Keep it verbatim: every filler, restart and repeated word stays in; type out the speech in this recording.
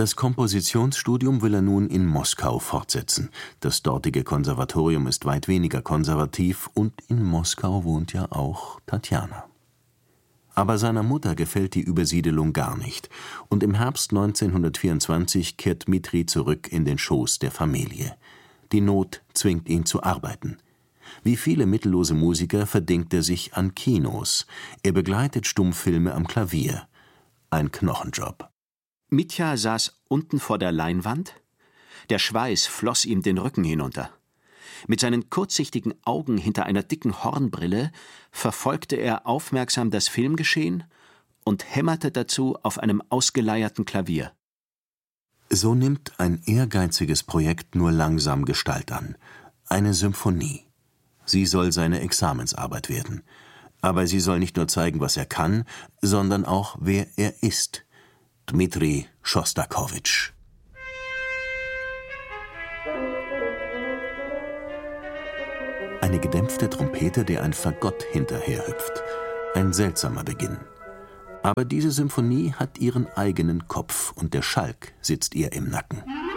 Das Kompositionsstudium will er nun in Moskau fortsetzen. Das dortige Konservatorium ist weit weniger konservativ und in Moskau wohnt ja auch Tatjana. Aber seiner Mutter gefällt die Übersiedelung gar nicht und im Herbst neunzehnhundertvierundzwanzig kehrt Dmitri zurück in den Schoß der Familie. Die Not zwingt ihn zu arbeiten. Wie viele mittellose Musiker verdingt er sich an Kinos. Er begleitet Stummfilme am Klavier. Ein Knochenjob. Mitja saß unten vor der Leinwand. Der Schweiß floss ihm den Rücken hinunter. Mit seinen kurzsichtigen Augen hinter einer dicken Hornbrille verfolgte er aufmerksam das Filmgeschehen und hämmerte dazu auf einem ausgeleierten Klavier. So nimmt ein ehrgeiziges Projekt nur langsam Gestalt an. Eine Symphonie. Sie soll seine Examensarbeit werden. Aber sie soll nicht nur zeigen, was er kann, sondern auch, wer er ist. Dmitri Schostakowitsch. Eine gedämpfte Trompete, der ein Fagott hinterherhüpft. Ein seltsamer Beginn. Aber diese Symphonie hat ihren eigenen Kopf und der Schalk sitzt ihr im Nacken.